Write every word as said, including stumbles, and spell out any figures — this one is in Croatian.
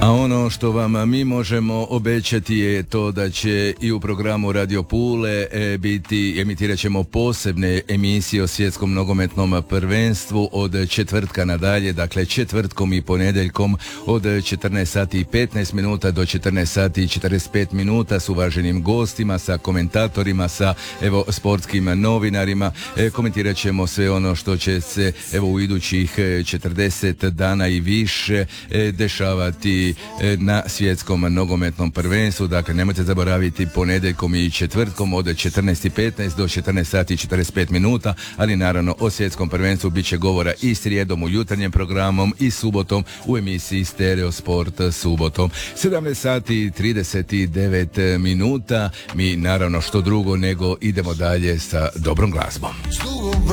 A ono što vam mi možemo obećati je to da će i u programu Radio Pule e, biti, emitirat ćemo posebne emisije o svjetskom nogometnom prvenstvu od četvrtka nadalje, dakle četvrtkom i ponedjeljkom od četrnaest sati i petnaest minuta do četrnaest sati i četrdeset pet minuta s uvaženim gostima, sa komentatorima, sa evo sportskim novinarima. E, komentirat ćemo sve ono što će se evo u idućih četrdeset dana i više e, dešavati na svjetskom nogometnom prvenstvu. Dakle, nemojte zaboraviti ponedjeljkom i četvrtkom od četrnaest i petnaest do četrnaest sati i četrdeset pet minuta, ali naravno o svjetskom prvenstvu bit će govora i srijedom u jutarnjem programom i subotom u emisiji Stereo Sport subotom. sedamnaest sati i trideset devet minuta. Mi naravno što drugo nego idemo dalje sa dobrom glazbom.